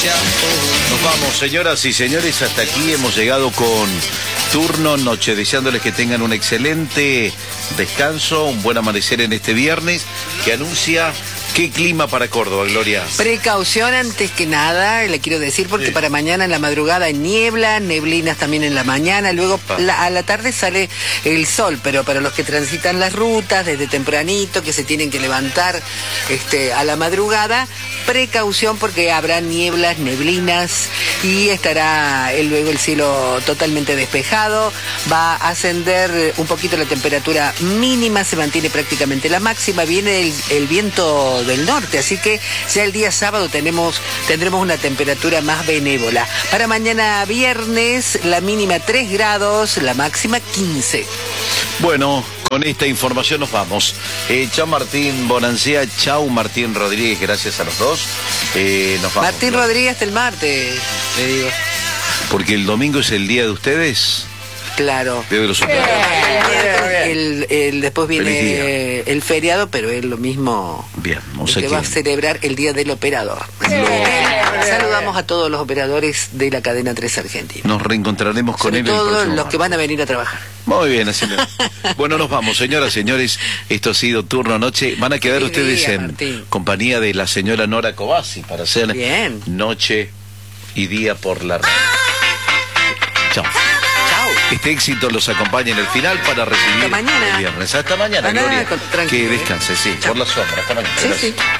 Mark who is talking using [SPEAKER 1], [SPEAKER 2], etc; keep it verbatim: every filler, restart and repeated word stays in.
[SPEAKER 1] provincia. Nos vamos, señoras y señores, hasta aquí hemos llegado con Turno Noche, deseándoles que tengan un excelente descanso, un buen amanecer en este viernes, que anuncia qué clima para Córdoba, Gloria.
[SPEAKER 2] Precaución antes que nada, le quiero decir, porque sí. Para mañana en la madrugada hay niebla, neblinas también en la mañana, luego ah. la, a la tarde sale el sol, pero para los que transitan las rutas desde tempranito, que se tienen que levantar este, a la madrugada, precaución porque habrá nieblas, neblinas y estará el, luego el cielo totalmente despejado, va a ascender un poquito la temperatura mínima, se mantiene prácticamente la máxima, viene el, el viento del norte, así que ya el día sábado tenemos, tendremos una temperatura más benévola. Para mañana viernes, la mínima tres grados, la máxima quince.
[SPEAKER 1] Bueno, con esta información nos vamos. Eh, chao Martín Bonancea, chao Martín Rodríguez, gracias a los dos. Eh, nos vamos.
[SPEAKER 2] Martín Rodríguez hasta el martes, le digo.
[SPEAKER 1] Porque el domingo es el día de ustedes.
[SPEAKER 2] Claro.
[SPEAKER 1] Día de los
[SPEAKER 2] el, el, después viene el feriado, pero es lo mismo.
[SPEAKER 1] Bien, o sea
[SPEAKER 2] que va a celebrar el Día del Operador. Lo... Saludamos a todos los operadores de la cadena tres Argentina.
[SPEAKER 1] Nos reencontraremos con
[SPEAKER 2] Sobre
[SPEAKER 1] él
[SPEAKER 2] todo
[SPEAKER 1] el próximo
[SPEAKER 2] los que van a venir a trabajar.
[SPEAKER 1] Muy bien, así lo... Bueno, nos vamos, señoras, señores. Esto ha sido Turno Noche. Van a quedar ustedes día, en Martín. compañía de la señora Nora Cobasi para hacer bien. Noche y Día por la red. Chao. Este éxito los acompaña en el final para recibir
[SPEAKER 2] hasta mañana.
[SPEAKER 1] el viernes. Hasta mañana, Gloria. Que descanse, sí, Chau. por la sombra. Hasta mañana.
[SPEAKER 2] Sí, sí.